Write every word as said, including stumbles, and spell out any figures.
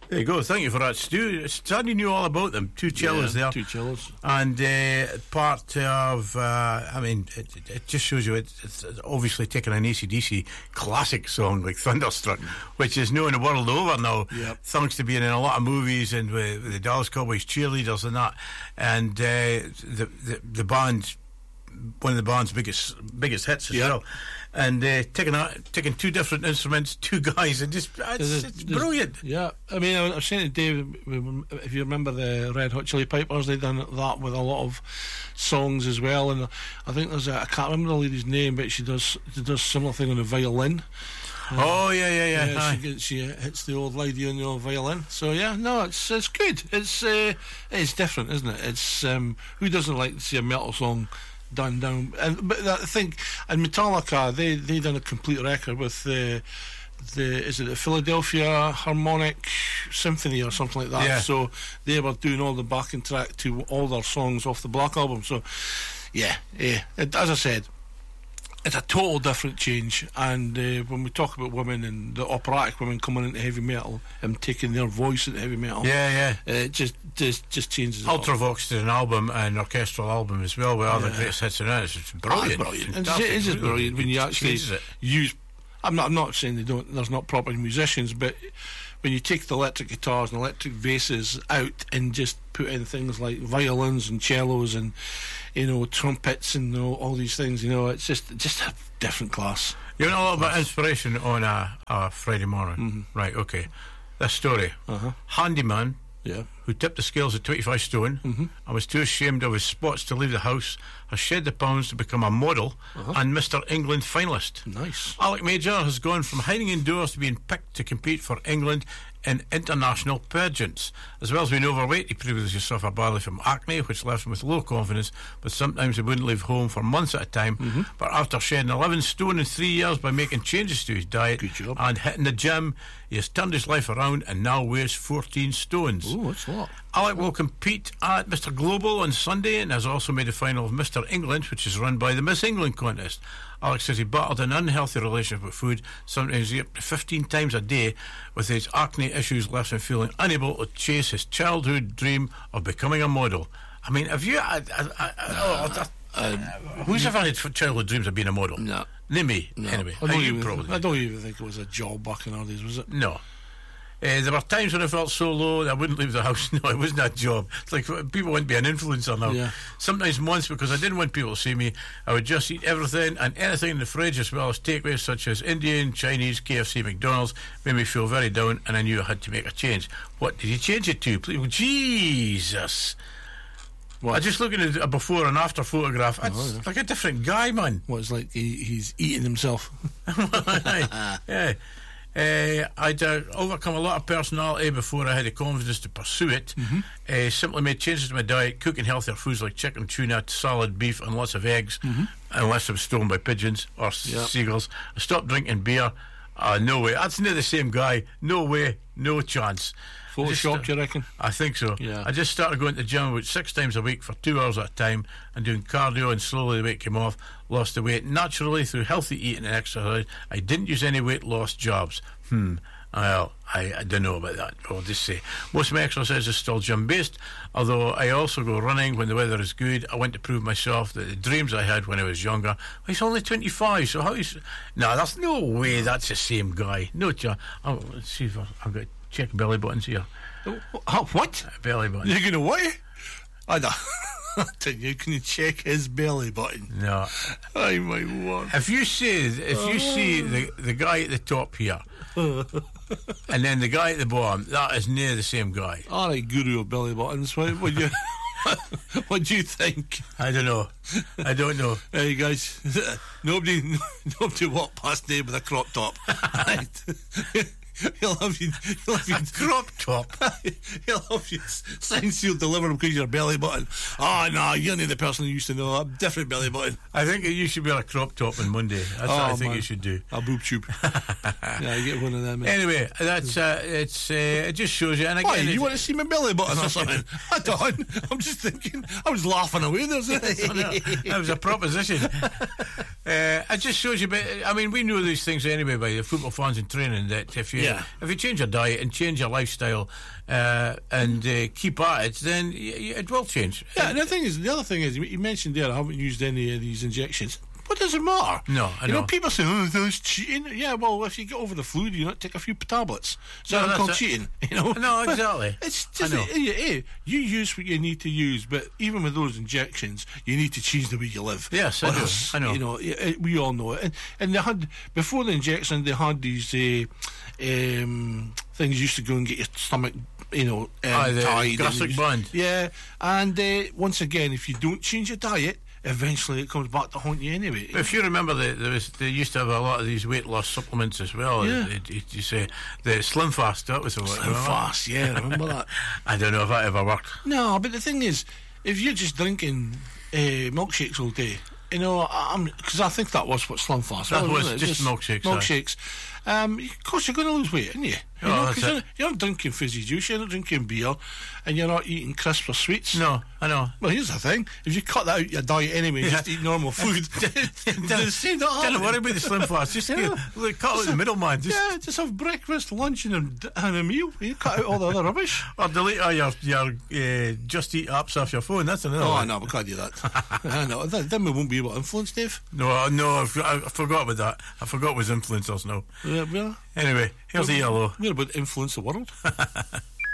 There you go. Thank you for that, Stu. Sandy knew all about them. Two cellos yeah, there. Two cellos. And uh, part of, uh, I mean, it, it just shows you it's, it's obviously taking an A C D C classic song like Thunderstruck, which is known the world over now, yep. thanks to being in a lot of movies and with, with the Dallas Cowboys cheerleaders and that. And uh, the, the the band, one of the band's biggest biggest hits as yep. well. And uh, taking a, taking two different instruments, two guys, and just it's, There's, it's there's, brilliant. Yeah, I mean, I was saying to Dave, if you remember the Red Hot Chili Peppers, they done that with a lot of songs as well. And I think there's a, I can't remember the lady's name, but she does she does similar thing on the violin. Uh, oh yeah, yeah, yeah. yeah she, gets, she hits the old lady on the old violin. So yeah, no, it's it's good. It's uh, it's different, isn't it? It's um, who doesn't like to see a metal song done down? And but I think, and Metallica, they they done a complete record with the the is it the Philadelphia Harmonic Symphony or something like that. Yeah. So they were doing all the backing track to all their songs off the Black Album. So yeah, yeah. It, as I said, it's a total different change. And uh, when we talk about women and the operatic women coming into heavy metal and taking their voice into heavy metal, yeah, yeah, uh, it just just just changes. Ultravox did an album, an orchestral album as well, with all yeah. the greatest hits in it. It's brilliant. Oh, brilliant. It's, it's just brilliant when you actually use. I'm not. I'm not saying they don't. There's not proper musicians, but when you take the electric guitars and electric basses out and just put in things like violins and cellos and, you know, trumpets and you know, all these things, you know, it's just just a different class. You know a little bit of inspiration on a, a Friday morning, mm-hmm. right? Okay, this story. Uh-huh. Handyman. Yeah. Who tipped the scales at twenty-five stone mm-hmm. and was too ashamed of his spots to leave the house, has shed the pounds to become a model uh-huh. and Mister England finalist. Nice. Alec Major has gone from hiding indoors to being picked to compete for England in international pageants. As well as being overweight, he previously suffered badly from acne, which left him with low confidence, but sometimes he wouldn't leave home for months at a time. Mm-hmm. But after shedding eleven stone in three years by making changes to his diet and hitting the gym, he has turned his life around and now weighs fourteen stones. Oh, that's a lot. Alec will compete at Mister Global on Sunday and has also made the final of Mister England, which is run by the Miss England contest. Alec says he battled an unhealthy relationship with food, sometimes up to fifteen times a day, with his acne issues left him feeling unable to chase his childhood dream of becoming a model. I mean, have you... I, I, I, oh, uh, who's ever had childhood dreams of being a model? No. Name me, no. anyway. I don't, you even, probably. I don't even think it was a job back in our days, was it? No. Uh, there were times when I felt so low that I wouldn't leave the house. No, it wasn't a job. It's like people want to be an influencer now. Yeah. Sometimes months, because I didn't want people to see me, I would just eat everything and anything in the fridge, as well as takeaways such as Indian, Chinese, K F C, McDonald's. Made me feel very down, and I knew I had to make a change. What did you change it to? Please, Jesus. What? I just looking at a before and after photograph. It's oh, yeah. like a different guy, man. Well, it's like he, he's eating himself. Yeah. Uh, I'd uh, overcome a lot of personality before I had the confidence to pursue it. Mm-hmm. Uh, simply made changes to my diet, cooking healthier foods like chicken, tuna, salad, beef, and lots of eggs, mm-hmm. unless I was stolen by pigeons or yep. seagulls. I stopped drinking beer. Uh, no way. That's not the same guy. No way. No chance. Photoshopped, you reckon? I think so. Yeah. I just started going to the gym about six times a week for two hours at a time and doing cardio, and slowly the weight came off. Lost the weight naturally through healthy eating and exercise. I didn't use any weight loss jobs. Hmm. Well, I, I don't know about that. I'll just say most of my exercise is still gym based, although I also go running when the weather is good. I want to prove myself that the dreams I had when I was younger. Well, he's only twenty-five, so how is... No, there's no way that's the same guy. No chance. Oh, let's see if I, I've got to check belly buttons here. Oh, what? Uh, belly button. You're going to what? I don't... You can you check his belly button? No. Oh my word! If you see, if you oh. see the the guy at the top here, and then the guy at the bottom, that is near the same guy. All right, guru of belly buttons. What would you? What do you think? I don't know. I don't know. Hey guys, nobody, nobody walk past Dave with a crop top. Right. He'll have you, he'll have you a crop top. He'll have you sign sealed deliver him because you're a belly button. Oh no, you're not the person who used to know. I'm different belly button. I think you should wear a crop top on Monday. That's oh, what I think man. you should do. A boob tube. Yeah, you get one of them. Man. Anyway, that's uh, it's uh, it just shows you. And again, why you want to see my belly button or something? I don't. I'm just thinking. I was laughing away. There's that was a proposition. Uh, it just shows you. But I mean, we know these things anyway by the football fans in training. That if you Yeah. if you change your diet and change your lifestyle uh, and uh, keep at it, then y- y- it will change. Yeah, and the thing is, the other thing is, you mentioned there, I haven't used any of these injections. What does it matter? No, I you know. know. People say, "Oh, that's cheating." Yeah, well, if you get over the flu, do you not take a few tablets? Is No, that that's called it. cheating? You know. No, But exactly. It's I just know. hey, hey, you use what you need to use, but even with those injections, you need to change the way you live. Yes, I Or do. else, I know. You know, it- it- we all know it. And, and they had before the injection, they had these uh, um, things you used to go and get your stomach, you know, um, Aye, the tied. and gastric you- band. Yeah, and uh, once again, if you don't change your diet, eventually it comes back to haunt you anyway. If you remember, the, there was they used to have a lot of these weight loss supplements as well. Yeah. It- it- it- you say the Slim Fast. That was the one. Slim remember? Fast, yeah, remember that? I don't know if that ever worked. No, but the thing is, if you're just drinking uh, milkshakes all day, you know, because I think that was what Slim Fast That was wasn't it? just milkshakes, aye. Milkshakes. Um, of course, you're going to lose weight, aren't you? You Oh, know, that's 'cause it. you're, you're not drinking fizzy juice, you're not drinking beer, and you're not eating crisps or sweets. No, I know. Well, here's the thing: if you cut that out your diet anyway, and just eat normal food, then see that Don't happen. worry about the Slim Fast. Just Yeah. get, look, cut out the middleman. Just Yeah, just have breakfast, lunch, and a, and a meal. You cut out all the other rubbish. or delete all your your uh, just eat apps off your phone. That's another Oh one. no, we can't do that. I know. Then then we won't be able to influence Dave. No, no, I, f- I forgot about that. I forgot it was influencers now. Yeah, we're, Anyway, here's the yellow. we're about to influence the world.